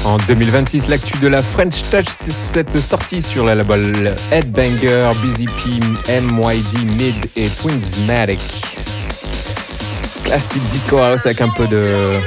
En 2026, l'actu de la French Touch, c'est cette sortie sur le label Headbanger, Busy P, MYD, Mid et Twinsmatic. Classique disco house avec un peu de